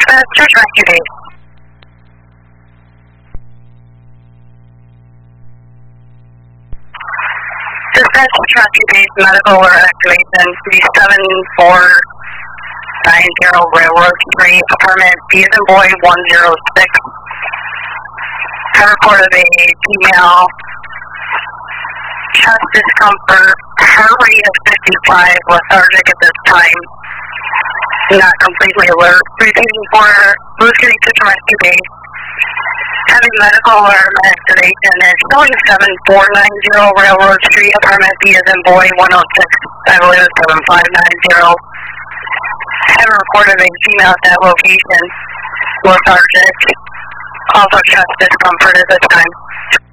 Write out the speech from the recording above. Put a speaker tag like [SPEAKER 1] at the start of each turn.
[SPEAKER 1] Dispatch, rescue base. Dispatch, rescue base, medical or activation, 37490 Railroad Street, apartment B as in boy 106. I reported a female chest discomfort, heart rate of 55, lethargic at this time, not completely alert. Receiving for Blue City Kitchen Rescue Base, having medical alarm activation at showing 7490 Railroad Street, apartment B as in boy 106, I believe it's 7590. I reported a female at that location, lethargic, also chest discomfort at this time.